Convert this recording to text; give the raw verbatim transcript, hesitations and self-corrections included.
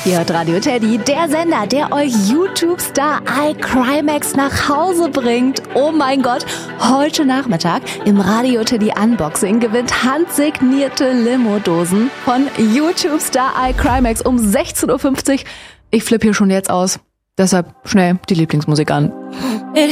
Ihr hört Radio Teddy, der Sender, der euch YouTube-Star iCrimex nach Hause bringt. Oh mein Gott, heute Nachmittag im Radio Teddy Unboxing gewinnt handsignierte Limo-Dosen von YouTube-Star iCrimex um sechzehn Uhr fünfzig. Ich flippe hier schon jetzt aus. Deshalb schnell die Lieblingsmusik an. It